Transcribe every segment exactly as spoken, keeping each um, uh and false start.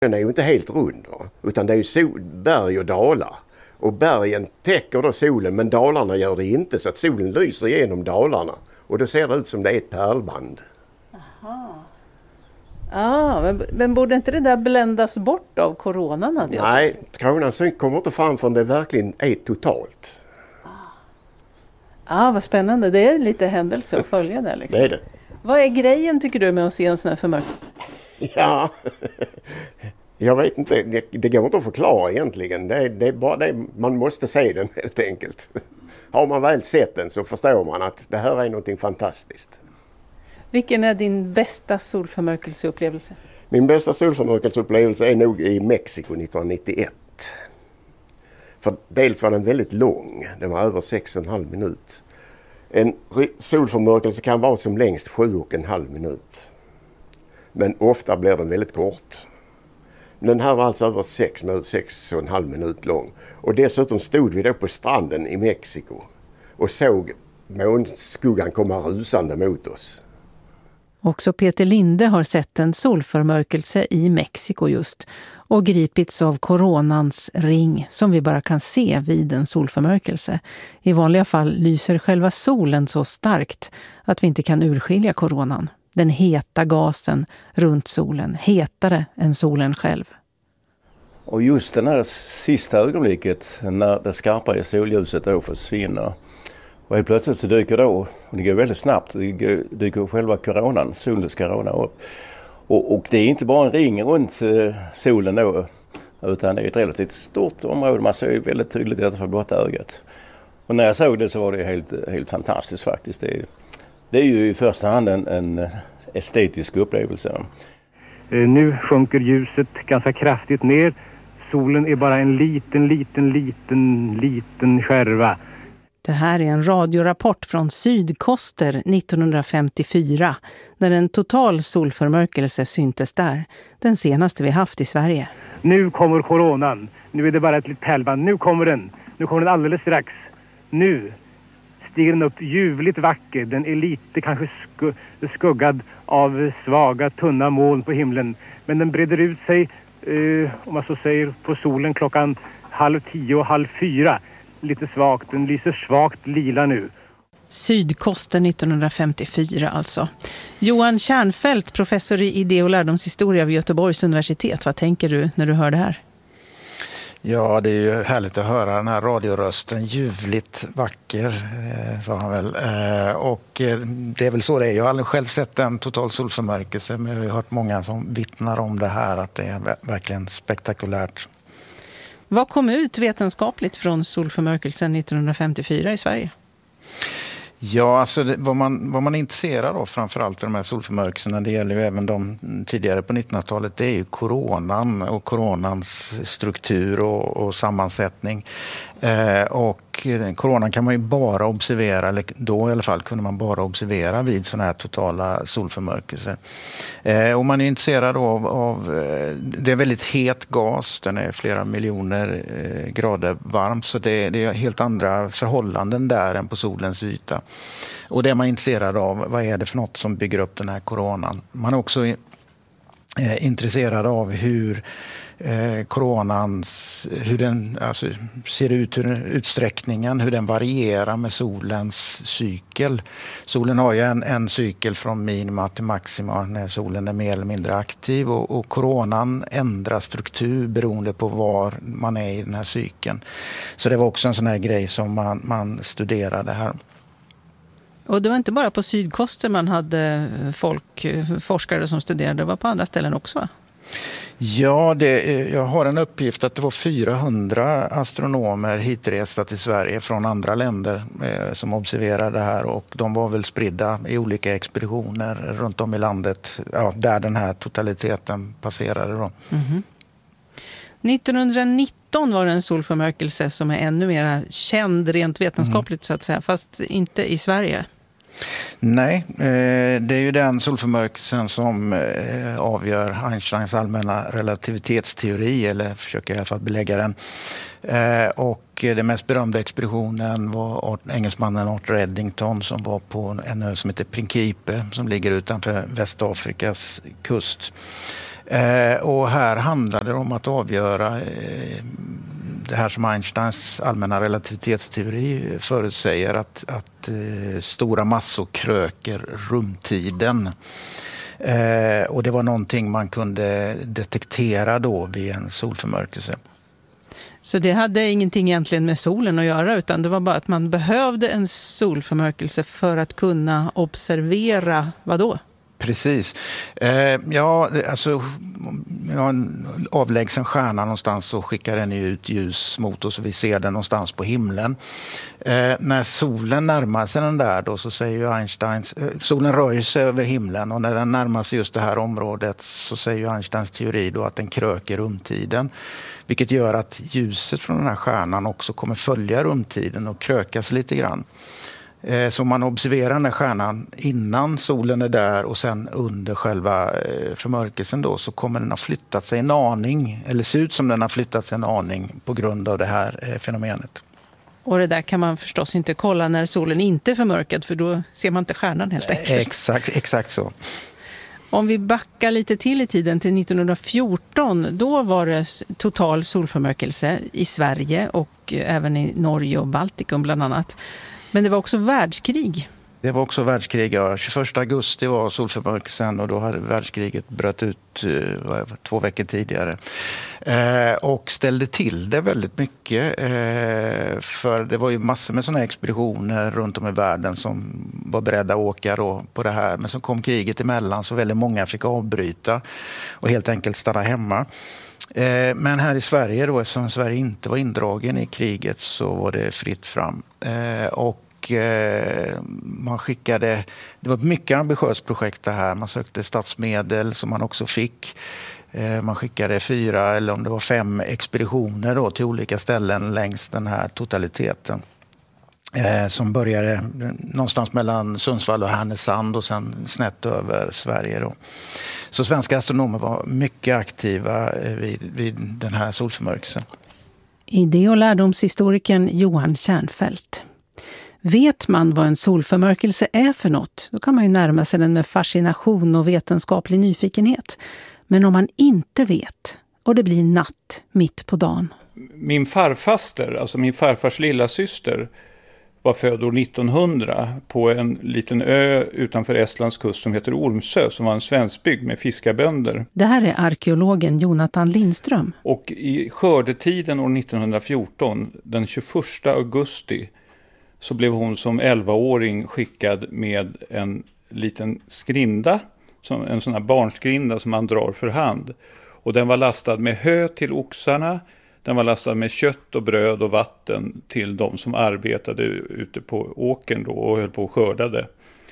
Den är ju inte helt rund, va? Utan det är ju sol, berg och dalar. Och bergen täcker då solen, men dalarna gör det inte, så att solen lyser igenom dalarna. Och då ser det ut som det är ett pärlband. Aha. Ah, men, men borde inte det där bländas bort av coronan? Nej, coronan kommer inte fram förrän det verkligen är totalt. Ah, vad spännande. Det är lite händelse att följa det. Liksom. Det är det. Vad är grejen, tycker du, med att se en sån här förmörkelse? Ja, jag vet inte. Det, det går inte att förklara egentligen. Det, det är bara det, man måste se den helt enkelt. Har man väl sett den så förstår man att det här är någonting fantastiskt. Vilken är din bästa solförmörkelseupplevelse? Min bästa solförmörkelseupplevelse är nog i Mexiko nittonhundranittioett. För dels var den väldigt lång. Den var över sex och en halv minut. En solförmörkelse kan vara som längst sju och en halv minut. Men ofta blir den väldigt kort. Den här var alltså över sex, sex och en halv minut lång. Och dessutom stod vi då på stranden i Mexiko och såg månskuggan komma rusande mot oss. Också Peter Linde har sett en solförmörkelse i Mexiko just och gripits av coronans ring som vi bara kan se vid en solförmörkelse. I vanliga fall lyser själva solen så starkt att vi inte kan urskilja coronan. Den heta gasen runt solen, hetare än solen själv. Och just det här sista ögonblicket när det skarpa solljuset då försvinner. Och helt plötsligt så dyker då, och det går väldigt snabbt, det dyker själva coronan, solens corona upp. Och, och det är inte bara en ring runt eh, solen då, utan det är ett relativt stort område. Man ser ju väldigt tydligt detta för blotta ögat. Och när jag såg det så var det helt, helt fantastiskt faktiskt. Det är, det är ju i första hand en, en estetisk upplevelse. Nu sjunker ljuset ganska kraftigt ner. Solen är bara en liten, liten, liten, liten skärva. Det här är en radiorapport från Sydkoster nittonhundrafemtiofyra när en total solförmörkelse syntes där, den senaste vi haft i Sverige. Nu kommer coronan. Nu är det bara ett litet pärlband. Nu kommer den. Nu kommer den alldeles strax. Nu stiger den upp ljuvligt vacker. Den är lite kanske sku- skuggad av svaga, tunna moln på himlen. Men den breder ut sig, eh, om man så säger, på solen klockan halv tio och halv fyra. Lite svagt, den lyser svagt lila nu. Sydkoster nittonhundrafemtiofyra alltså. Johan Kärnfält, professor i idé- och lärdomshistoria vid Göteborgs universitet. Vad tänker du när du hör det här? Ja, det är ju härligt att höra den här radiorösten. Ljuvligt vacker, eh, sa han väl. Eh, och eh, det är väl så det är. Jag har aldrig själv sett en total solförmörkelse, men jag har hört många som vittnar om det här, att det är verkligen spektakulärt. Vad kom ut vetenskapligt från solförmörkelsen nittonhundrafemtiofyra i Sverige? Ja, alltså det, vad, man, vad man är intresserad av framförallt för de här solförmörkelserna, det gäller ju även de tidigare på nittonhundratalet, det är ju coronan och coronans struktur och, och sammansättning. Eh, och coronan kan man ju bara observera, eller då i alla fall kunde man bara observera vid sådana här totala solförmörkelser. Eh, och man är intresserad av, av eh, det är väldigt het gas, den är flera miljoner eh, grader varm, så det, det är helt andra förhållanden där än på solens yta. Och det är man intresserad av, vad är det för något som bygger upp den här coronan. Man är också eh, intresserad av hur eh, coronans, hur den alltså, ser ut, hur utsträckningen, hur den varierar med solens cykel. Solen har ju en, en cykel från minima till maxima när solen är mer eller mindre aktiv, och, och coronan ändrar struktur beroende på var man är i den här cykeln. Så det var också en sån här grej som man, man studerade här. Och det var inte bara på Sydkoster man hade folk, forskare som studerade, det var på andra ställen också? Ja, det, jag har en uppgift att det var fyrahundra astronomer hitresta till Sverige från andra länder eh, som observerade det här, och de var väl spridda i olika expeditioner runt om i landet, ja, där den här totaliteten passerade då. Mm-hmm. nittonhundranitton var det en solförmörkelse som är ännu mer känd rent vetenskapligt mm. så att säga, fast inte i Sverige. Nej, det är ju den solförmörkelsen som avgör Einsteins allmänna relativitetsteori, eller försöker i alla fall belägga den. Och den mest berömda expeditionen var engelsmannen Arthur Eddington som var på en ö som heter Principe som ligger utanför Västafrikas kust. Eh, och här handlar det om att avgöra eh, det här som Einsteins allmänna relativitetsteori förutsäger, att, att eh, stora massor kröker rumtiden. Eh, och det var någonting man kunde detektera då vid en solförmörkelse. Så det hade ingenting egentligen med solen att göra, utan det var bara att man behövde en solförmörkelse för att kunna observera vad då? Precis. Eh, ja, alltså ja, en avlägsen stjärna någonstans så skickar den ut ljus mot oss och vi ser den någonstans på himlen. Eh, när solen närmar sig den där då så säger ju Einstein, eh, solen rör sig över himlen och när den närmar sig just det här området så säger ju Einsteins teori då att den kröker rumtiden. Vilket gör att ljuset från den här stjärnan också kommer följa rumtiden och krökas lite grann. Så man observerar den här stjärnan innan solen är där och sen under själva förmörkelsen då så kommer den ha flyttat sig en aning, eller ser ut som den har flyttat sig en aning på grund av det här fenomenet. Och det där kan man förstås inte kolla när solen inte är förmörkad, för då ser man inte stjärnan helt enkelt. Exakt, exakt så. Om vi backar lite till i tiden till nittonhundrafjorton, då var det total solförmörkelse i Sverige och även i Norge och Baltikum bland annat. Men det var också världskrig. Det var också världskrig, ja. tjugoförsta augusti var solförmörkelsen och då hade världskriget bröt ut eh, två veckor tidigare. Eh, och ställde till det väldigt mycket. Eh, för det var ju massor med sådana expeditioner runt om i världen som var beredda att åka då på det här. Men så kom kriget emellan så väldigt många fick avbryta och helt enkelt stanna hemma. Eh, men här i Sverige då, eftersom Sverige inte var indragen i kriget så var det fritt fram. Eh, och man skickade, det var ett mycket ambitiöst projekt det här. Man sökte statsmedel som man också fick. Man skickade fyra eller om det var fem expeditioner då till olika ställen längs den här totaliteten. Som började någonstans mellan Sundsvall och Härnösand och sen snett över Sverige då. Så svenska astronomer var mycket aktiva vid, vid den här solförmörkelsen. Idé- och lärdomshistorikern Johan Kärnfeldt. Vet man vad en solförmörkelse är för något, då kan man ju närma sig den med fascination och vetenskaplig nyfikenhet. Men om man inte vet, och det blir natt mitt på dagen. Min farfaster, alltså min farfars lilla syster, var född år nittonhundra på en liten ö utanför Estlands kust som heter Ormsö, som var en svenskbygd med fiskarbönder. Det här är arkeologen Jonathan Lindström. Och i skördetiden år nittonhundrafjorton, den tjugoförsta augusti, så blev hon som elvaåring skickad med en liten skrinda, som en sån här barnskrinda som man drar för hand. Och den var lastad med hö till oxarna, den var lastad med kött och bröd och vatten till de som arbetade ute på åkern då och höll på och skördade.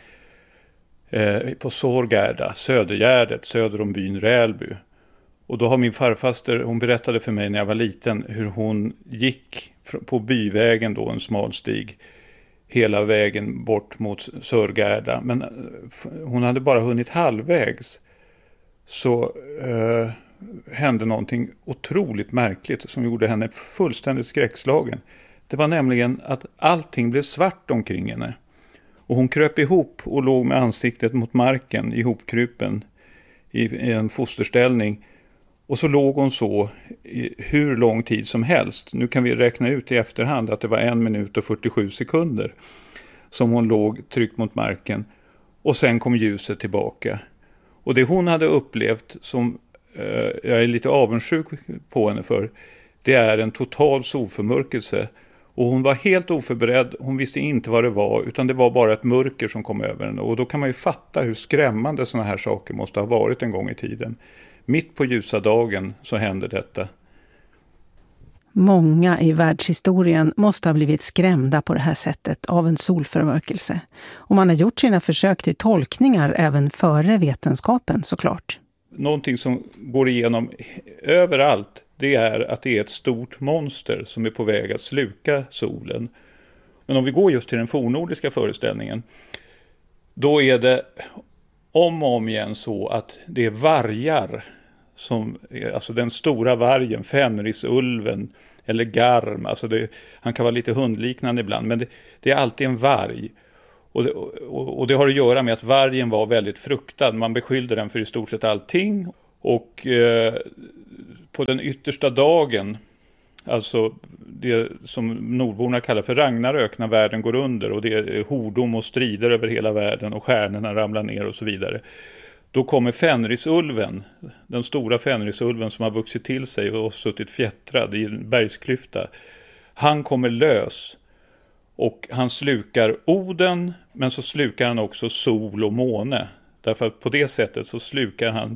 Eh, på Sårgärda, Södergärdet, söder om byn Rälby. Och då har min farfaster, hon berättade för mig när jag var liten hur hon gick på byvägen då, en smal stig, hela vägen bort mot Sörgärda. Men hon hade bara hunnit halvvägs. Så eh, hände någonting otroligt märkligt som gjorde henne fullständigt skräckslagen. Det var nämligen att allting blev svart omkring henne. Och hon kröp ihop och låg med ansiktet mot marken, ihopkrupen i en fosterställning. Och så låg hon så i hur lång tid som helst. Nu kan vi räkna ut i efterhand att det var en minut och fyrtiosju sekunder som hon låg tryckt mot marken. Och sen kom ljuset tillbaka. Och det hon hade upplevt som eh, jag är lite avundsjuk på henne för, det är en total solförmörkelse. Och hon var helt oförberedd, hon visste inte vad det var, utan det var bara ett mörker som kom över henne. Och då kan man ju fatta hur skrämmande såna här saker måste ha varit en gång i tiden. Mitt på ljusa dagen så hände detta. Många i världshistorien måste ha blivit skrämda på det här sättet av en solförmörkelse. Och man har gjort sina försök till tolkningar även före vetenskapen såklart. Någonting som går igenom överallt, det är att det är ett stort monster som är på väg att sluka solen. Men om vi går just till den fornnordiska föreställningen, då är det om och om igen så att det är vargar, som, alltså den stora vargen, Fenrisulven eller Garm, alltså det, han kan vara lite hundliknande ibland, men det, det är alltid en varg. Och det, och, och det har att göra med att vargen var väldigt fruktad, man beskyllde den för i stort sett allting. Och eh, på den yttersta dagen, alltså det som nordborna kallar för Ragnarök, när världen går under och det är hordom och strider över hela världen och stjärnorna ramlar ner och så vidare. Då kommer Fenrisulven, den stora Fenrisulven som har vuxit till sig och suttit fjättrad i en bergsklyfta. Han kommer lös och han slukar Oden, men så slukar han också sol och måne. Därför att på det sättet så slukar han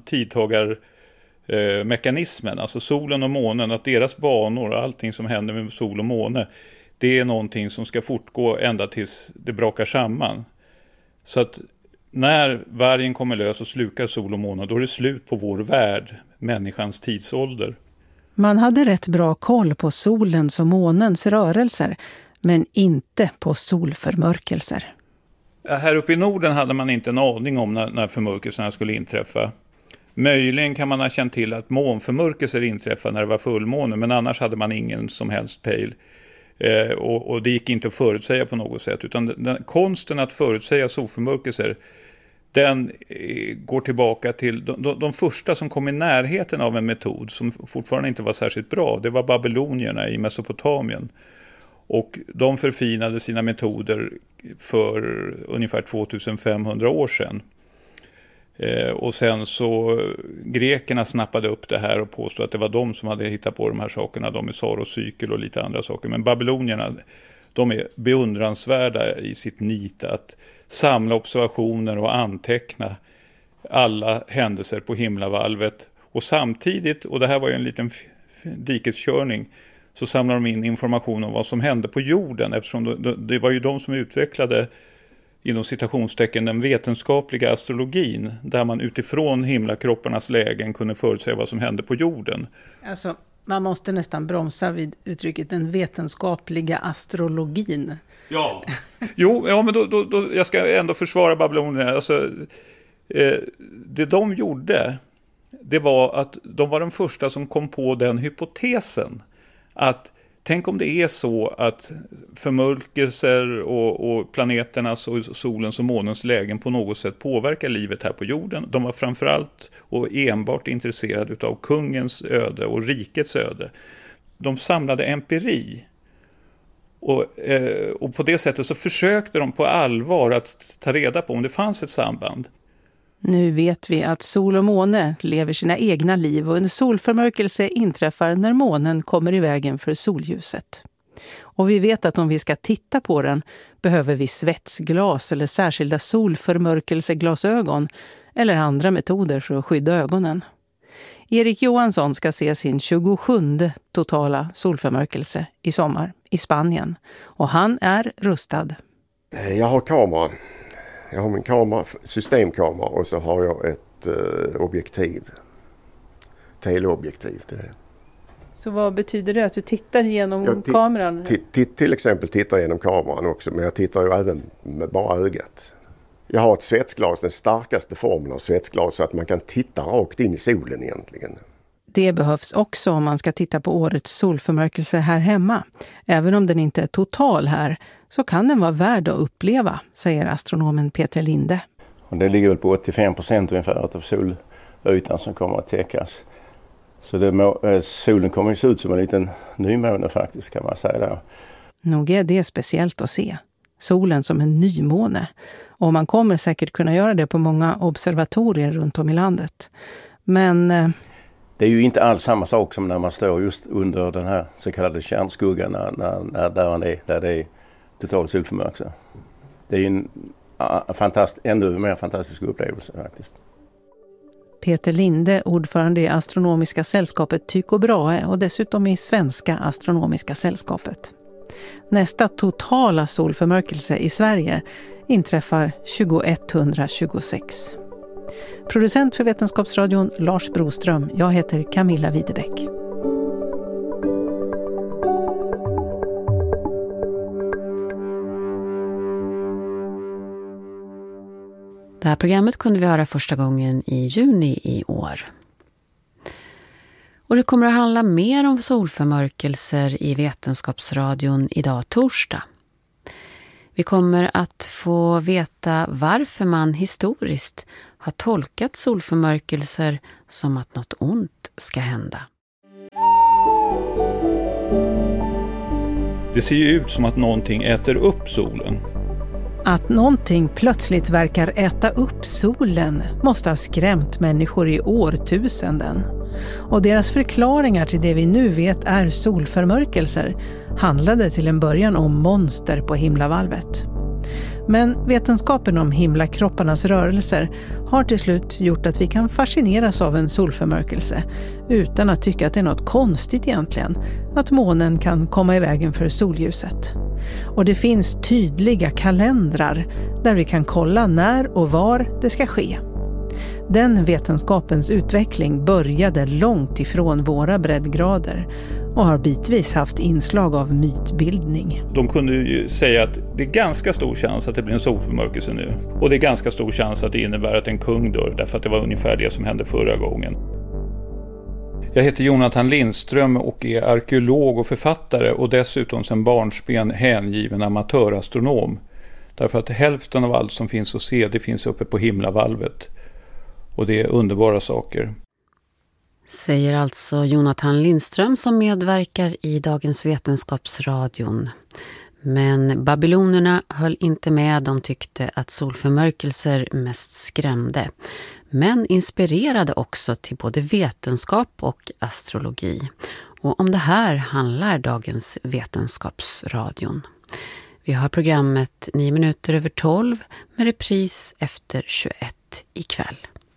tidtagarmekanismen, alltså solen och månen, att deras banor och allting som händer med sol och måne, det är någonting som ska fortgå ända tills det brakar samman. Så att när vargen kommer lös och slukar sol och måne, då är det slut på vår värld, människans tidsålder. Man hade rätt bra koll på solens och månens rörelser, men inte på solförmörkelser. Här uppe i Norden hade man inte en aning om när, när förmörkelserna skulle inträffa. Möjligen kan man ha känt till att månförmörkelser inträffade när det var fullmåne, men annars hade man ingen som helst pejl. Eh, och, och det gick inte att förutsäga på något sätt, utan den, den, konsten att förutsäga solförmörkelser, den eh, går tillbaka till de, de, de första som kom i närheten av en metod som fortfarande inte var särskilt bra. Det var babylonierna i Mesopotamien. Och de förfinade sina metoder för ungefär tvåtusenfemhundra år sedan. Eh, och sen så grekerna snappade upp det här och påstod att det var de som hade hittat på de här sakerna. De med Saros-cykel och lite andra saker. Men babylonierna, de är beundransvärda i sitt nit att samla observationer och anteckna alla händelser på himlavalvet. Och samtidigt, och det här var ju en liten dikeskörning, så samlar de in information om vad som hände på jorden, eftersom det var ju de som utvecklade inom citationstecken den vetenskapliga astrologin, där man utifrån himlakropparnas lägen kunde förutsäga vad som hände på jorden. Alltså, man måste nästan bromsa vid uttrycket den vetenskapliga astrologin. Ja, jo, ja, men då, då, då, jag ska ändå försvara babylonierna. Alltså, eh, det de gjorde, det var att de var de första som kom på den hypotesen att tänk om det är så att förmörkelser och, och planeternas och solens och månens lägen på något sätt påverkar livet här på jorden. De var framförallt och enbart intresserade av kungens öde och rikets öde. De samlade empiri. Och, eh, och på det sättet så försökte de på allvar att ta reda på om det fanns ett samband. Nu vet vi att sol och måne lever sina egna liv och en solförmörkelse inträffar när månen kommer i vägen för solljuset. Och vi vet att om vi ska titta på den behöver vi svetsglas eller särskilda solförmörkelseglasögon eller andra metoder för att skydda ögonen. Erik Johansson ska se sin tjugosjunde totala solförmörkelse i sommar i Spanien och han är rustad. Jag har kamera. Jag har min kamera, systemkamera, och så har jag ett eh, objektiv. Teleobjektiv till det. Så vad betyder det att du tittar genom jag kameran? T- t- till exempel tittar genom kameran också, men jag tittar ju även med bara ögat. Jag har ett svetsglas, den starkaste formen av svetsglas, så att man kan titta rakt in i solen egentligen. Det behövs också om man ska titta på årets solförmörkelse här hemma. Även om den inte är total här så kan den vara värd att uppleva, säger astronomen Peter Linde. Och det ligger väl på åttiofem procent ungefär av solytan som kommer att täckas. Så det må, solen kommer ju se ut som en liten nymåne faktiskt, kan man säga där. Nog är det speciellt att se. Solen som en nymåne. Och man kommer säkert kunna göra det på många observatorier runt om i landet. Men det är ju inte alls samma sak som när man står just under den här så kallade kärnskuggan när, när, när, där, är, där det är total solförmörkelse. Det är ju en fantast, ännu mer fantastisk upplevelse faktiskt. Peter Linde, ordförande i Astronomiska sällskapet Tycho Brahe och dessutom i Svenska Astronomiska sällskapet. Nästa totala solförmörkelse i Sverige inträffar tjugoetthundratjugosex. Producent för Vetenskapsradion Lars Broström. Jag heter Camilla Widebeck. Det här programmet kunde vi höra första gången i juni i år. Och det kommer att handla mer om solförmörkelser i Vetenskapsradion idag torsdag. Vi kommer att få veta varför man historiskt har tolkat solförmörkelser som att något ont ska hända. Det ser ju ut som att någonting äter upp solen. Att någonting plötsligt verkar äta upp solen måste ha skrämt människor i årtusenden. Och deras förklaringar till det vi nu vet är solförmörkelser handlade till en början om monster på himlavalvet. Men vetenskapen om himlakropparnas rörelser har till slut gjort att vi kan fascineras av en solförmörkelse utan att tycka att det är något konstigt egentligen, att månen kan komma i vägen för solljuset. Och det finns tydliga kalendrar där vi kan kolla när och var det ska ske. Den vetenskapens utveckling började långt ifrån våra breddgrader och har bitvis haft inslag av mytbildning. De kunde ju säga att det är ganska stor chans att det blir en solförmörkelse nu. Och det är ganska stor chans att det innebär att en kung dör, därför att det var ungefär det som hände förra gången. Jag heter Jonathan Lindström och är arkeolog och författare och dessutom sedan barnsben hängiven amatörastronom. Därför att hälften av allt som finns att se, det finns uppe på himlavalvet. Och det är underbara saker. Säger alltså Jonathan Lindström som medverkar i Dagens Vetenskapsradion. Men babylonerna höll inte med, de tyckte att solförmörkelser mest skrämde. Men inspirerade också till både vetenskap och astrologi. Och om det här handlar Dagens Vetenskapsradion. Vi har programmet nio minuter över tolv med repris efter tjugoett ikväll.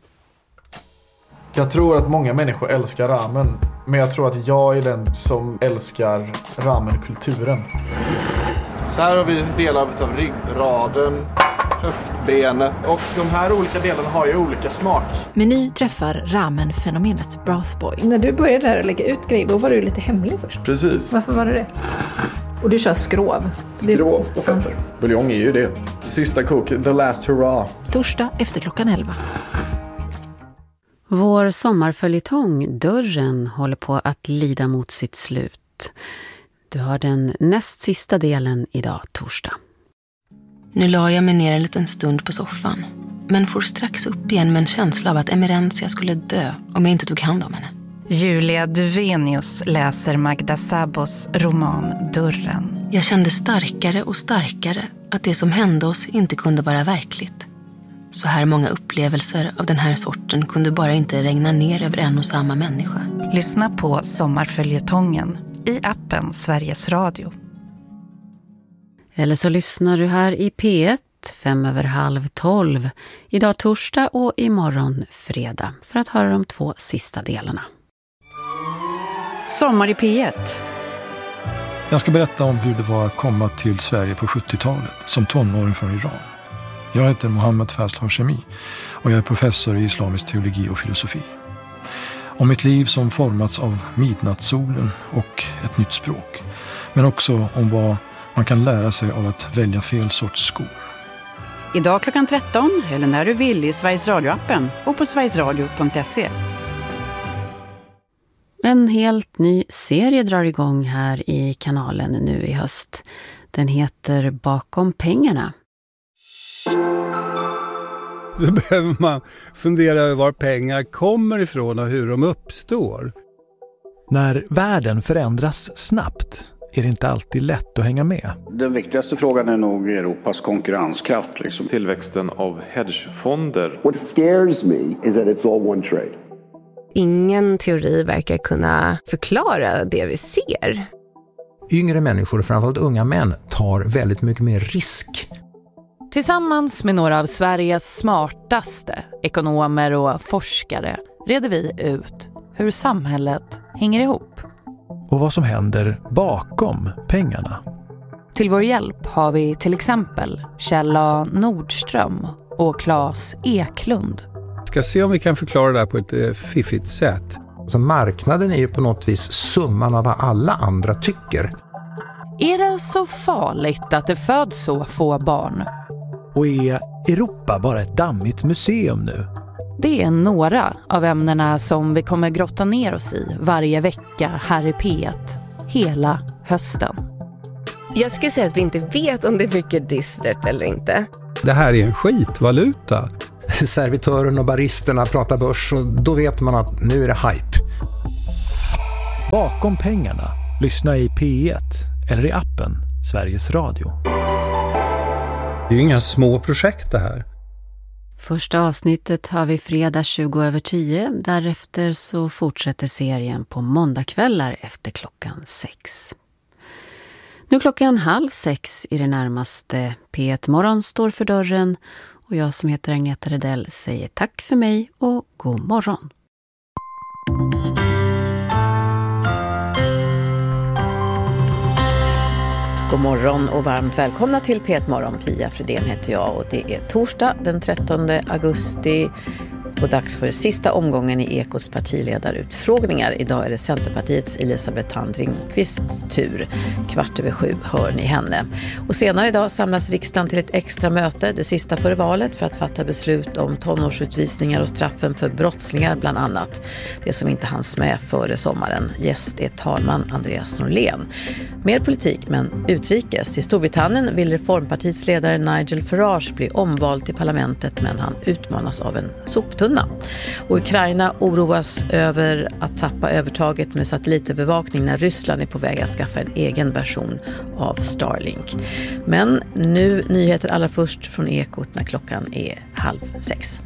Jag tror att många människor älskar ramen, men jag tror att jag är den som älskar ramenkulturen. Så här har vi delar av ryggraden, höftbenet och de här olika delarna har ju olika smak. Meny träffar ramen-fenomenet Brothboy. När du började där och lägga ut grejer, då var du lite hemlig först. Precis. Varför var det det? Och du kör skrov. Skrov och fetter. Ja. Buljong är ju det. Sista kok, the last hurrah. Torsdag efter klockan elva. Vår sommarföljetong Dörren håller på att lida mot sitt slut. Du har den näst sista delen idag, torsdag. Nu la jag mig ner en liten stund på soffan, men får strax upp igen med en känsla av att Emerentia skulle dö om jag inte tog hand om henne. Julia Duvenius läser Magda Szabos roman Dörren. Jag kände starkare och starkare att det som hände oss inte kunde vara verkligt. Så här många upplevelser av den här sorten kunde bara inte regna ner över en och samma människa. Lyssna på sommarföljetongen i appen Sveriges Radio. Eller så lyssnar du här i P ett fem över halv tolv. Idag torsdag och imorgon fredag för att höra de två sista delarna. Sommar i P ett. Jag ska berätta om hur det var att komma till Sverige på sjuttiotalet som tonåring från Iran. Jag heter Mohammed Fazl Hashemi och jag är professor i islamisk teologi och filosofi. Om ett liv som formats av midnattssolen och ett nytt språk. Men också om vad man kan lära sig av att välja fel sorts skor. Idag klockan tretton eller när du vill i Sveriges Radio-appen och på sverigesradio punkt se. En helt ny serie drar igång här i kanalen nu i höst. Den heter Bakom pengarna. Så behöver man fundera över var pengar kommer ifrån och hur de uppstår. När världen förändras snabbt är det inte alltid lätt att hänga med. Den viktigaste frågan är nog Europas konkurrenskraft. Liksom. Tillväxten av hedgefonder. What scares me is that it's all one trade. Ingen teori verkar kunna förklara det vi ser. Yngre människor, framförallt unga män, tar väldigt mycket mer risk. Tillsammans med några av Sveriges smartaste ekonomer och forskare reder vi ut hur samhället hänger ihop. Och vad som händer bakom pengarna. Till vår hjälp har vi till exempel Kjell A. Nordström och Claes Eklund. Ska se om vi kan förklara det här på ett eh, fiffigt sätt. Så marknaden är ju på något vis summan av vad alla andra tycker. Är det så farligt att det föds så få barn? Och är Europa bara ett dammigt museum nu? Det är några av ämnena som vi kommer grotta ner oss i varje vecka här i P ett hela hösten. Jag skulle säga att vi inte vet om det är mycket dystert eller inte. Det här är en skitvaluta. Servitören och baristerna pratar börs och då vet man att nu är det hype. Bakom pengarna. Lyssna i P ett eller i appen Sveriges Radio. Det är ju inga små projekt det här. Första avsnittet har vi fredag tjugo över tio. Därefter så fortsätter serien på måndagkvällar efter klockan sex. Nu klockan halv sex i det närmaste. P ett Morgon står för dörren och jag som heter Agneta Redell säger tack för mig och god morgon. God morgon och varmt välkomna till P ett Morgon. Pia Fredén heter jag och det är torsdag den trettonde augusti och dags för sista omgången i Ekos partiledarutfrågningar. Idag är det Centerpartiets Elisabeth Thand Ringqvists tur. Kvart över sju hör ni henne. Och senare idag samlas riksdagen till ett extra möte, det sista före valet, för att fatta beslut om tonårsutvisningar och straffen för brottslingar bland annat. Det som inte hanns med före sommaren. Gäst är talman Andreas Norlén. Mer politik men utrikes. I Storbritannien vill reformpartiets ledare Nigel Farage bli omvald till parlamentet men han utmanas av en soptunna. Och Ukraina oroas över att tappa övertaget med satellitövervakning när Ryssland är på väg att skaffa en egen version av Starlink. Men nu nyheter allra först från Ekot när klockan är halv sex.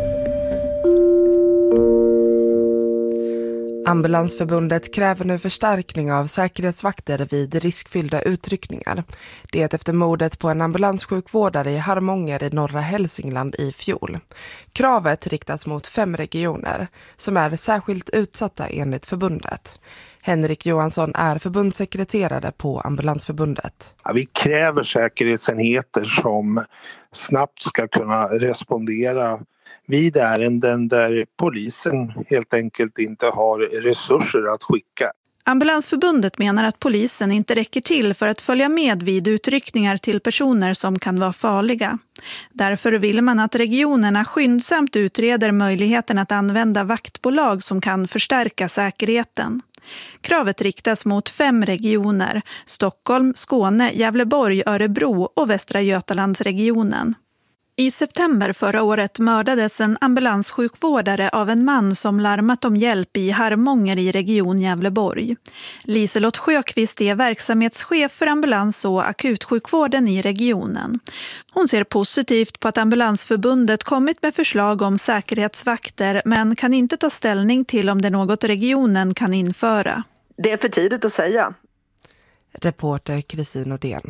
Ambulansförbundet kräver nu förstärkning av säkerhetsvakter vid riskfyllda utryckningar. Det efter mordet på en ambulanssjukvårdare i Harmånger i norra Hälsingland i fjol. Kravet riktas mot fem regioner som är särskilt utsatta enligt förbundet. Henrik Johansson är förbundssekreterare på Ambulansförbundet. Ja, vi kräver säkerhetsenheter som snabbt ska kunna respondera vid ärenden där polisen helt enkelt inte har resurser att skicka. Ambulansförbundet menar att polisen inte räcker till för att följa med vid utryckningar till personer som kan vara farliga. Därför vill man att regionerna skyndsamt utreder möjligheten att använda vaktbolag som kan förstärka säkerheten. Kravet riktas mot fem regioner: Stockholm, Skåne, Gävleborg, Örebro och Västra Götalandsregionen. I september förra året mördades en ambulanssjukvårdare av en man som larmat om hjälp i Harmånger i region Gävleborg. Liselott Sjöqvist är verksamhetschef för ambulans- och akutsjukvården i regionen. Hon ser positivt på att Ambulansförbundet kommit med förslag om säkerhetsvakter men kan inte ta ställning till om det är något regionen kan införa. Det är för tidigt att säga. Reporter Kristin Odén.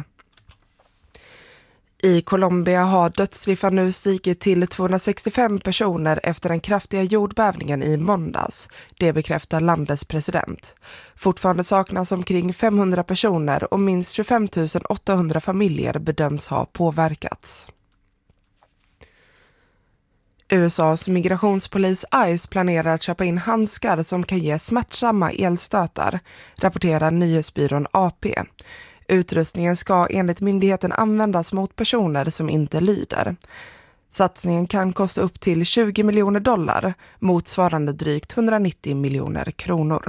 I Colombia har dödssiffran nu stigit till tvåhundrasextiofem personer efter den kraftiga jordbävningen i måndags. Det bekräftar landets president. Fortfarande saknas omkring femhundra personer och minst tjugofem tusen åttahundra familjer bedöms ha påverkats. U S A:s migrationspolis ICE planerar att köpa in handskar som kan ge smärtsamma elstötar, rapporterar nyhetsbyrån A P. Utrustningen ska enligt myndigheten användas mot personer som inte lyder. Satsningen kan kosta upp till tjugo miljoner dollar, motsvarande drygt hundranittio miljoner kronor.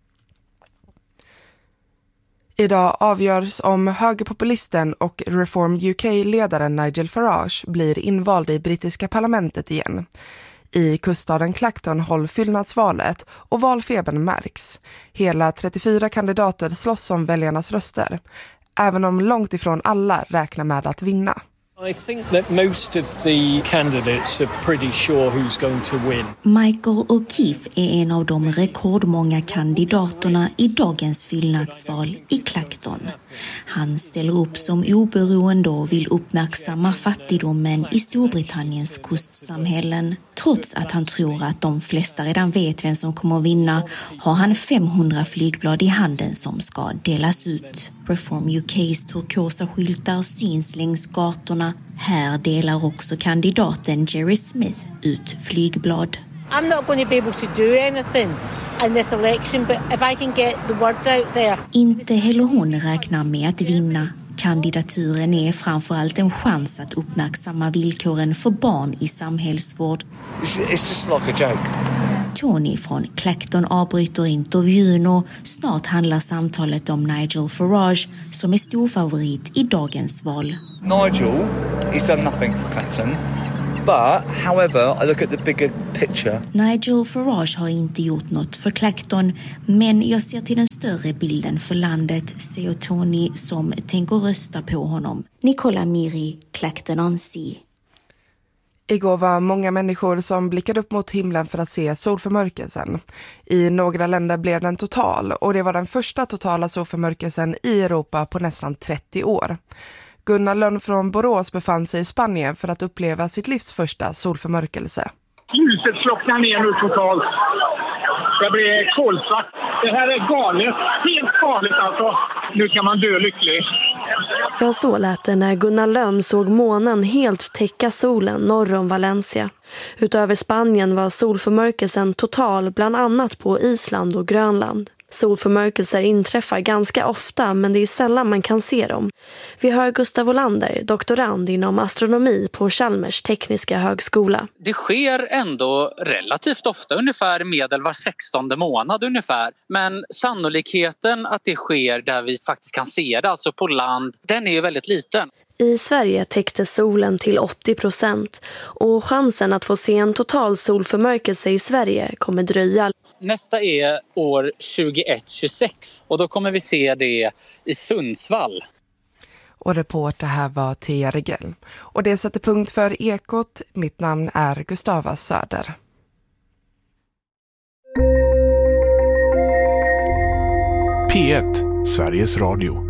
Idag avgörs om högerpopulisten och Reform U K-ledaren Nigel Farage blir invald i brittiska parlamentet igen. I kuststaden Clacton håll fyllnadsvalet och valfebern märks. Hela trettiofyra kandidater slåss om väljarnas röster, även om långt ifrån alla räknar med att vinna. I think that most of the candidates are pretty sure who's going to win. Michael O'Keefe är en av de rekordmånga kandidaterna i dagens fyllnadsval i Clacton. Han ställer upp som oberoende och vill uppmärksamma fattigdomen i Storbritanniens kustsamhällen. Trots att han tror att de flesta redan vet vem som kommer att vinna har han femhundra flygblad i handen som ska delas ut. Reform U K:s turkosa skyltar syns längs gatorna. Här delar också kandidaten Jerry Smith ut flygblad. I'm not going to be able to do anything in this election, but if I can get the word out there. Inte heller hon räknar med att vinna. Kandidaturen är framförallt en chans att uppmärksamma villkoren för barn i samhällsvård. It's, it's just like a joke. Tony från Clacton avbryter intervjun och snart handlar samtalet om Nigel Farage som är stor favorit i dagens val. Nigel, he's done nothing for Clacton. But, however, I look at the bigger picture. Nigel Farage har inte gjort något för Clacton, men jag ser till den större bilden för landet, säger Tony som tänker rösta på honom. Nicola Miri, Clacton-on-Sea. Igår var många människor som blickade upp mot himlen för att se solförmörkelsen. I några länder blev den total och det var den första totala solförmörkelsen i Europa på nästan trettio år. Gunnar Lönn från Borås befann sig i Spanien för att uppleva sitt livs första solförmörkelse. Ljuset slocknar ner nu totalt. Det blir kolsvart. Det här är galet. Helt galet alltså. Nu kan man dö lycklig. Ja, så lät det när Gunnar Lönn såg månen helt täcka solen norr om Valencia. Utöver Spanien var solförmörkelsen total bland annat på Island och Grönland. Solförmörkelser inträffar ganska ofta, men det är sällan man kan se dem. Vi hör Gustav Olander, doktorand inom astronomi på Chalmers tekniska högskola. Det sker ändå relativt ofta, ungefär medel var sextonde månad ungefär. Men sannolikheten att det sker där vi faktiskt kan se det, alltså på land, den är ju väldigt liten. I Sverige täckte solen till åttio procent och chansen att få se en total solförmörkelse i Sverige kommer dröja. Nästa är år tjugoett tjugosex och då kommer vi se det i Sundsvall. Och reporter här var Thea Regell. Och det sätter punkt för Ekot. Mitt namn är Gustava Söder. P ett, Sveriges Radio.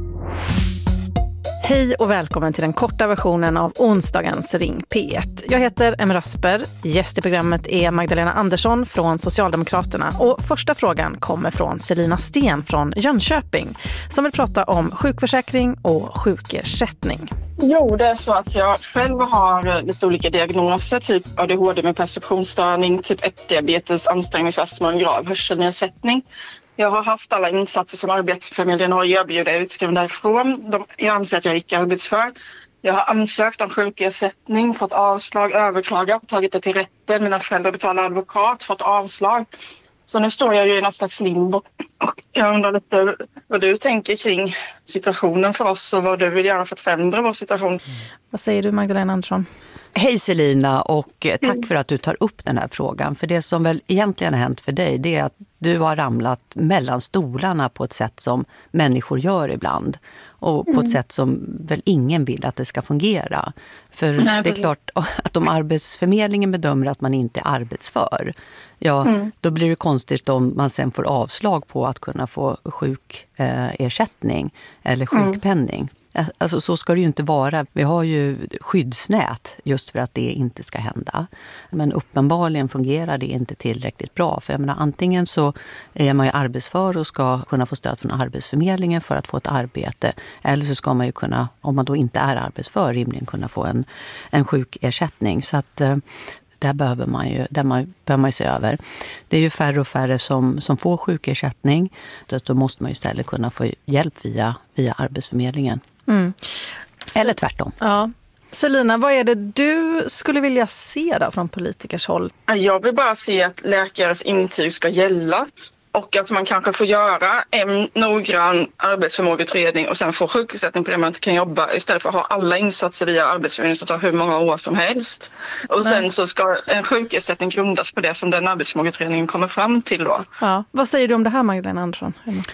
Hej och välkommen till den korta versionen av onsdagens Ring P ett. Jag heter Emma Rasper. Gäst i programmet är Magdalena Andersson från Socialdemokraterna. Och första frågan kommer från Selina Sten från Jönköping som vill prata om sjukförsäkring och sjukersättning. Jo, det är så att jag själv har lite olika diagnoser, typ A D H D med perceptionsstörning, typ ett diabetes, ansträngningsastma och en grav hörselnedsättning. Jag har haft alla insatser som Arbetsförmedlingen har erbjudit utskriven därifrån. De, jag anser att jag är icke arbetsför. Jag har ansökt om sjukersättning, fått avslag, överklagat, tagit det till rätten. Mina föräldrar betalar advokat, fått avslag. Så nu står jag ju i något slags limbo. Och jag undrar lite vad du tänker kring situationen för oss och vad du vill göra för att förändra vår situation. Mm. Vad säger du, Magdalena Andersson? Hej Selina, och tack för att du tar upp den här frågan. För det som väl egentligen har hänt för dig, det är att du har ramlat mellan stolarna på ett sätt som människor gör ibland. Och på mm. ett sätt som väl ingen vill att det ska fungera. För Nej, det är klart att om Arbetsförmedlingen bedömer att man inte är arbetsför, ja, mm. då blir det konstigt om man sen får avslag på att kunna få sjukersättning eller sjukpenning. Mm. Alltså så ska det ju inte vara. Vi har ju skyddsnät just för att det inte ska hända. Men uppenbarligen fungerar det inte tillräckligt bra. För jag menar, antingen så är man ju arbetsför och ska kunna få stöd från Arbetsförmedlingen för att få ett arbete. Eller så ska man ju kunna, om man då inte är arbetsför, rimligen kunna få en, en sjukersättning. Så att där behöver man ju, där man, behöver man ju se över. Det är ju färre och färre som, som får sjukersättning. Så då måste man ju istället kunna få hjälp via, via Arbetsförmedlingen. Mm. Eller tvärtom. Ja. Selina, vad är det du skulle vilja se då från politikers håll? Jag vill bara se att läkares intyg ska gälla och att man kanske får göra en noggrann arbetsförmågeutredning och sen få sjukersättning på det man inte kan jobba istället för att ha alla insatser via Arbetsförmedlingen som tar hur många år som helst. Och Nej. sen så ska en sjukersättning grundas på det som den arbetsförmågeutredningen kommer fram till då. Ja. Vad säger du om det här, Magdalena Andersson?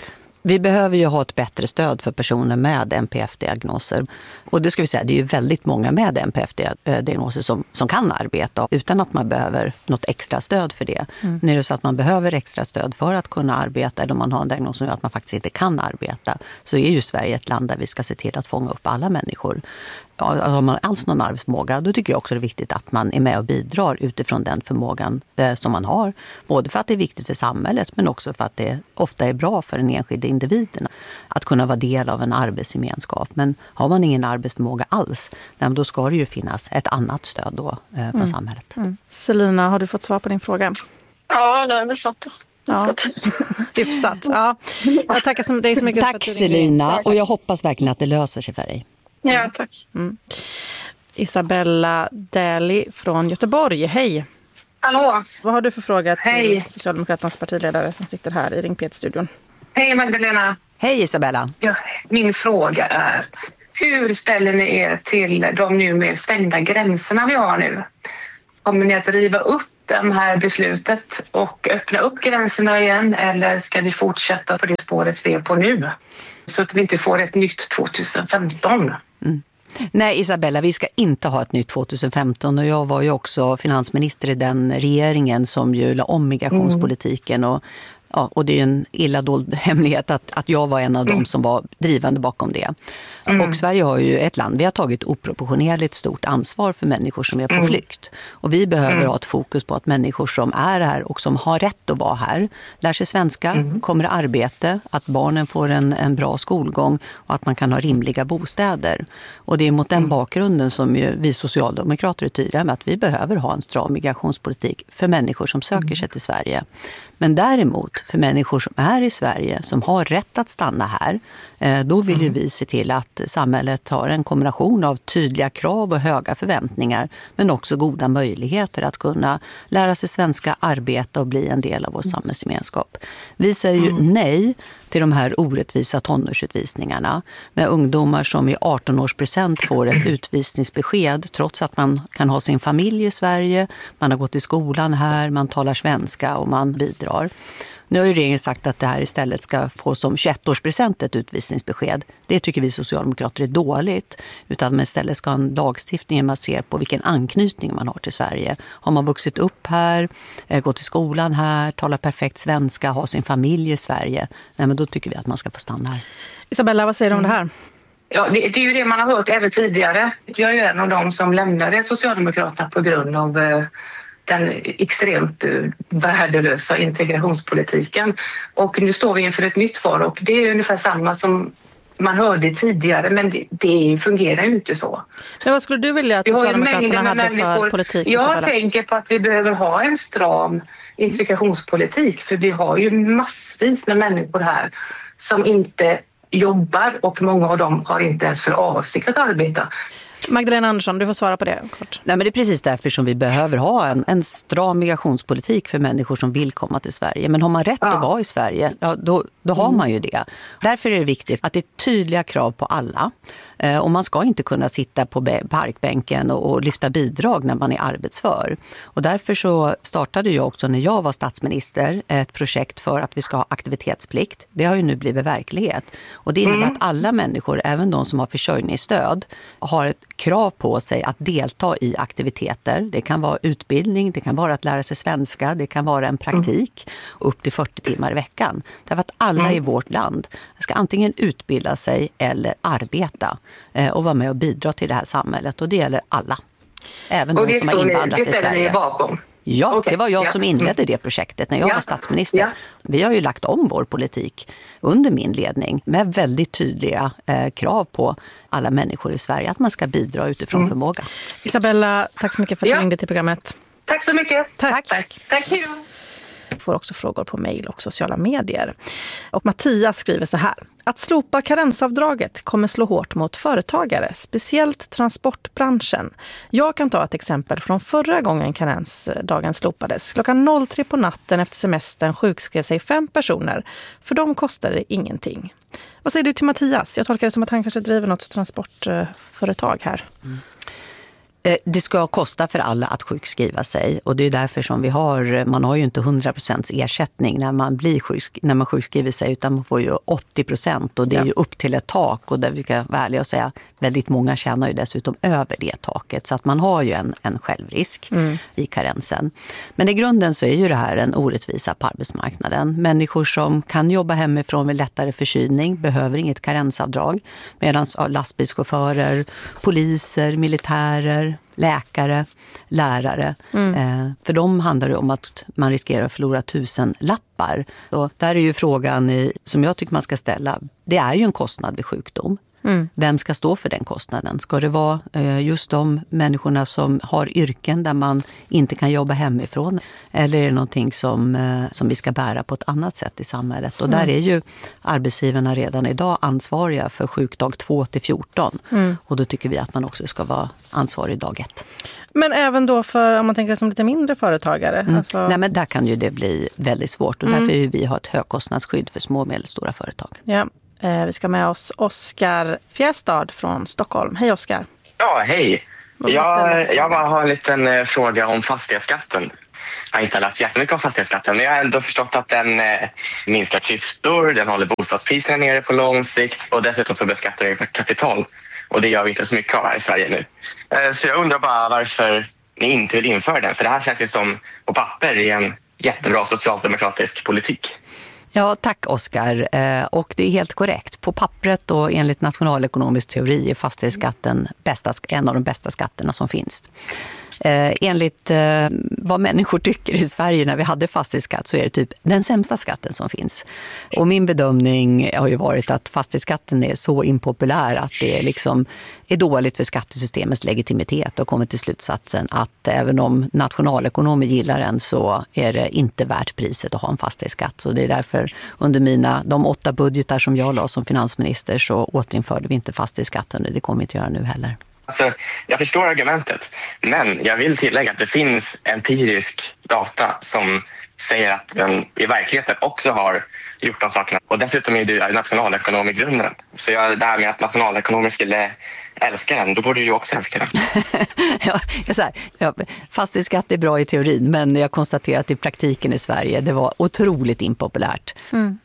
Vi behöver ju ha ett bättre stöd för personer med N P F-diagnoser. Och det ska vi säga, det är ju väldigt många med N P F-diagnoser som, som kan arbeta utan att man behöver något extra stöd för det. Mm. När det är så att man behöver extra stöd för att kunna arbeta eller om man har en diagnos som gör att man faktiskt inte kan arbeta, så är ju Sverige ett land där vi ska se till att fånga upp alla människor. Ja, har man alls någon arbetsförmåga, då tycker jag också det är viktigt att man är med och bidrar utifrån den förmågan eh, som man har. Både för att det är viktigt för samhället men också för att det ofta är bra för den enskilda individen att kunna vara del av en arbetsgemenskap. Men har man ingen arbetsförmåga alls, då ska det ju finnas ett annat stöd då eh, från mm. samhället. Mm. Selina, har du fått svar på din fråga? Ja, det har jag väl fått. Ja, hyfsat. Ja. Jag tackar dig så mycket. Tack för att du Selina, och jag hoppas verkligen att det löser sig för dig. Ja, tack. Mm. Isabella Deli från Göteborg, hej. Hallå. Vad har du för fråga till Hej. Socialdemokraternas partiledare som sitter här i Ring P ett-studion? Hej Magdalena. Hej Isabella. Ja, min fråga är, hur ställer ni er till de nu mer stängda gränserna vi har nu? Kommer ni att riva upp det här beslutet och öppna upp gränserna igen, eller ska vi fortsätta på det spåret vi är på nu? Så att vi inte får ett nytt tjugohundrafemton. Mm. Nej Isabella, vi ska inte ha ett nytt tjugohundrafemton, och jag var ju också finansminister i den regeringen som ju la om migrationspolitiken och Ja, och det är en illa dold hemlighet att, att jag var en av dem som var drivande bakom det. Mm. Och Sverige har ju ett land, vi har tagit oproportionerligt stort ansvar för människor som är på mm. flykt. Och vi behöver mm. ha ett fokus på att människor som är här och som har rätt att vara här lär sig svenska, mm. kommer i arbete, att barnen får en, en bra skolgång och att man kan ha rimliga bostäder. Och det är mot den mm. bakgrunden som ju vi socialdemokrater är tydliga med att vi behöver ha en stram migrationspolitik för människor som söker mm. sig till Sverige. Men däremot för människor som är i Sverige, som har rätt att stanna här, då vill ju vi se till att samhället har en kombination av tydliga krav och höga förväntningar, men också goda möjligheter att kunna lära sig svenska, arbeta och bli en del av vår samhällsgemenskap. Vi säger ju nej till de här orättvisa tonårsutvisningarna med ungdomar som i arton-årspresent får ett utvisningsbesked trots att man kan ha sin familj i Sverige, man har gått i skolan här, man talar svenska och man bidrar. Nu har ju regeringen sagt att det här istället ska få som tjugoett-årspresent ett utvisningsbesked. Det tycker vi socialdemokrater är dåligt, utan man istället ska ha en lagstiftning där man ser på vilken anknytning man har till Sverige. Har man vuxit upp här, gått i skolan här, talar perfekt svenska, har sin familj i Sverige, nej, men då tycker vi att man ska få stanna här. Isabella, vad säger du om det här? Ja, det, det är ju det man har hört även tidigare. Jag är ju en av dem som lämnade Socialdemokraterna på grund av eh, den extremt uh, värdelösa integrationspolitiken. Och nu står vi inför ett nytt val och det är ungefär samma som man hörde tidigare, men det, det fungerar ju inte så. Men vad skulle du vilja att Socialdemokraterna hade för politik? Jag Isabella? tänker på att vi behöver ha en stram integrationspolitik, för vi har ju massvis med människor här som inte jobbar och många av dem har inte ens för avsikt att arbeta. Magdalena Andersson, du får svara på det kort. Nej, men det är precis därför som vi behöver ha en, en stram migrationspolitik för människor som vill komma till Sverige. Men har man rätt ja. att vara i Sverige, ja, då, då har man ju det. Därför är det viktigt att det är tydliga krav på alla. Eh, och man ska inte kunna sitta på parkbänken och, och lyfta bidrag när man är arbetsför. Och därför så startade jag också när jag var statsminister ett projekt för att vi ska ha aktivitetsplikt. Det har ju nu blivit verklighet. Och det innebär mm. att alla människor, även de som har försörjningsstöd, har ett krav på sig att delta i aktiviteter. Det kan vara utbildning, det kan vara att lära sig svenska, det kan vara en praktik upp till fyrtio timmar i veckan. Därför att alla i vårt land ska antingen utbilda sig eller arbeta och vara med och bidra till det här samhället. Och det gäller alla. Även de som har invandrat ni, det i Sverige. Ni bakom. Ja, okay. det var jag ja. som inledde det projektet när jag ja. var statsminister. Ja. Vi har ju lagt om vår politik under min ledning med väldigt tydliga eh, krav på alla människor i Sverige att man ska bidra utifrån mm. förmåga. Isabella, tack så mycket för att ja. du ringde till programmet. Tack så mycket. Tack. Tack. Tack. Tack. Jag får också frågor på mejl och sociala medier. Och Mattias skriver så här. Att slopa karensavdraget kommer slå hårt mot företagare, speciellt transportbranschen. Jag kan ta ett exempel från förra gången karensdagen slopades. Klockan tre på natten efter semestern sjukskrev sig fem personer. För dem kostade det ingenting. Vad säger du till Mattias? Jag tolkar det som att han kanske driver något transportföretag här. Mm. Det ska kosta för alla att sjukskriva sig, och det är därför som vi har, man har ju inte hundra procent ersättning när man blir sjuksk, när man sjukskriver sig, utan man får ju åttio procent, och det är ja. ju upp till ett tak, och där vi ska vara ärliga och säga väldigt många tjänar ju dessutom över det taket, så att man har ju en, en självrisk mm. i karensen. Men i grunden så är ju det här en orättvisa på arbetsmarknaden. Människor som kan jobba hemifrån med lättare förkylning behöver inget karensavdrag, medan lastbilschaufförer, poliser, militärer, läkare, lärare. Mm. Eh, för dem handlar det om att man riskerar att förlora tusen lappar. Och där är ju frågan i, som jag tycker man ska ställa, det är ju en kostnad vid sjukdom. Mm. Vem ska stå för den kostnaden? Ska det vara eh, just de människorna som har yrken där man inte kan jobba hemifrån? Eller är det någonting som, eh, som vi ska bära på ett annat sätt i samhället? Och mm. där är ju arbetsgivarna redan idag ansvariga för sjukdag två till fjorton. Mm. Och då tycker vi att man också ska vara ansvarig dag ett. Men även då för, om man tänker som lite mindre företagare? Mm. Alltså... Nej, men där kan ju det bli väldigt svårt. Och mm. därför vill vi ha ett högkostnadsskydd för små och medelstora företag. Ja, eh, vi ska med oss Oskar Fjästad från Stockholm. Hej Oskar. Ja, hej. Jag, jag bara har en liten eh, fråga om fastighetsskatten. Jag har inte läst jättemycket om fastighetsskatten, men jag har ändå förstått att den eh, minskar klyftor, den håller bostadspriserna nere på lång sikt och dessutom så beskattar den kapital. Och det gör vi inte så mycket av här i Sverige nu. Eh, så jag undrar bara varför ni inte vill införa den. För det här känns ju som på papper i en jättebra socialdemokratisk politik. Ja, tack Oskar. Eh, och det är helt korrekt. På pappret och enligt nationalekonomisk teori är fastighetsskatten bästa, en av de bästa skatterna som finns. Eh, enligt eh, vad människor tycker i Sverige när vi hade fastighetsskatt så är det typ den sämsta skatten som finns. Och min bedömning har ju varit att fastighetsskatten är så impopulär att det liksom är dåligt för skattesystemets legitimitet och kommer till slutsatsen att även om nationalekonomer gillar den så är det inte värt priset att ha en fastighetsskatt. Så det är därför under mina, de åtta budgetar som jag la som finansminister så återinförde vi inte fastighetsskatten och det kommer vi inte göra nu heller. Alltså, jag förstår argumentet, men jag vill tillägga att det finns empirisk data som säger att den i verkligheten också har gjort de sakerna. Och dessutom är du nationalekonom i grunden. Så jag, det här med att nationalekonomer skulle älska den, då borde du också älska den. ja, jag så här, ja, fastighetsskatt är bra i teorin, men jag konstaterar att i praktiken i Sverige det var otroligt impopulärt. Mm.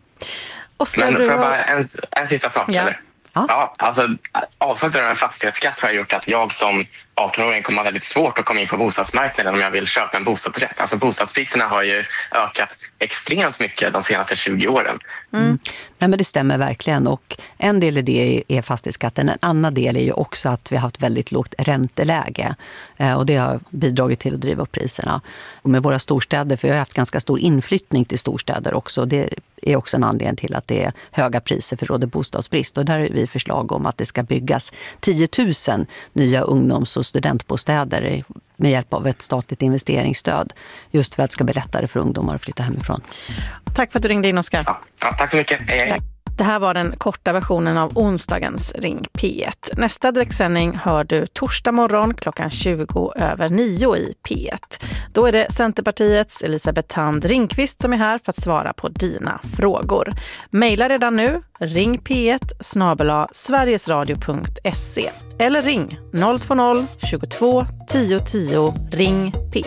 Men får jag bara en, en sista sak, ja. Eller? Ja, alltså avsaknaden av en fastighetsskatt har gjort att jag som arton-åring kommer ha väldigt svårt att komma in på bostadsmarknaden om jag vill köpa en bostadsrätt. Alltså bostadspriserna har ju ökat extremt mycket de senaste tjugo åren. Mm. Nej, men det stämmer verkligen och en del i det är fastighetsskatten. En annan del är ju också att vi har haft väldigt lågt ränteläge och det har bidragit till att driva upp priserna. Och med våra storstäder, för jag har haft ganska stor inflyttning till storstäder också, det är också en anledning till att det är höga priser för råder bostadsbrist. Och där har vi förslag om att det ska byggas tio tusen nya ungdoms- och studentbostäder med hjälp av ett statligt investeringsstöd just för att det ska bli lättare för ungdomar att flytta hemifrån. Tack för att du ringde in, Oskar. Ja, ja, tack så mycket. Hej, hej. Tack. Det här var den korta versionen av onsdagens Ring P ett. Nästa direktsändning hör du torsdag morgon klockan tjugo över nio i P ett. Då är det Centerpartiets Elisabeth Thand Ringqvist som är här för att svara på dina frågor. Maila redan nu ring p ett snabel-a sverigesradio punkt se eller ring noll två noll tjugotvå tio tio ring P